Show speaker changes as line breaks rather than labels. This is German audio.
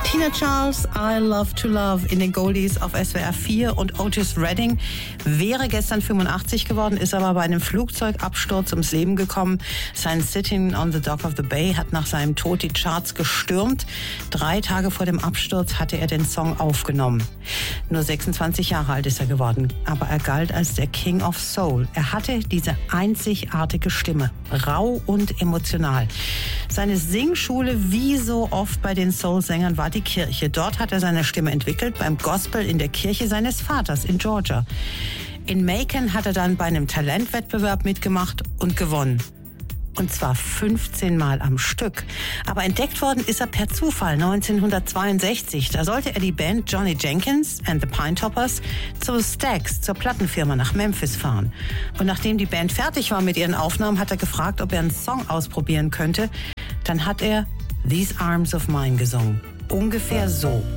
Tina Charles, I Love to Love in den Goldies auf SWR 4 und Otis Redding wäre gestern 85 geworden, ist aber bei einem Flugzeugabsturz ums Leben gekommen. Sein Sitting on the Dock of the Bay hat nach seinem Tod die Charts gestürmt. 3 Tage vor dem Absturz hatte er den Song aufgenommen. Nur 26 Jahre alt ist er geworden, aber er galt als der King of Soul. Er hatte diese einzigartige Stimme, rau und emotional. Seine Singschule, wie so oft bei den Soul-Sängern, war die Kirche. Dort hat er seine Stimme entwickelt, beim Gospel in der Kirche seines Vaters in Georgia. In Macon hat er dann bei einem Talentwettbewerb mitgemacht und gewonnen. Und zwar 15 Mal am Stück. Aber entdeckt worden ist er per Zufall 1962. Da sollte er die Band Johnny Jenkins and the Pinetoppers zu Stax, zur Plattenfirma nach Memphis fahren. Und nachdem die Band fertig war mit ihren Aufnahmen, hat er gefragt, ob er einen Song ausprobieren könnte. Dann hat er These Arms of Mine gesungen. Ungefähr so.